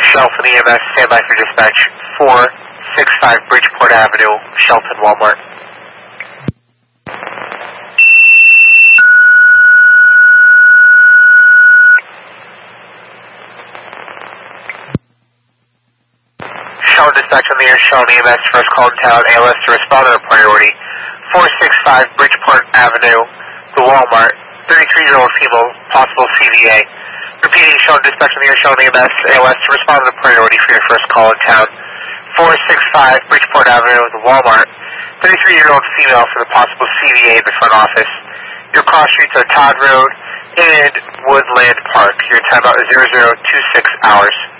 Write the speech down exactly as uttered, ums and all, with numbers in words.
Shelton E M S, standby for dispatch, four six five Bridgeport Avenue, Shelton Walmart. Shelton dispatch on the air, Shelton E M S, first call in town, A L S to respond on a priority, four six five Bridgeport Avenue, the Walmart, thirty-three-year-old female, possible C V A. Repeating, Shelton dispatch on the air, Shelton E M S, A L S to respond on a priority for your first call in town, four six five Bridgeport Avenue, the Walmart, thirty-three-year-old female for the possible C V A in the front office. Your cross streets are Todd Road and Woodland Park. Your timeout is zero zero two six hours.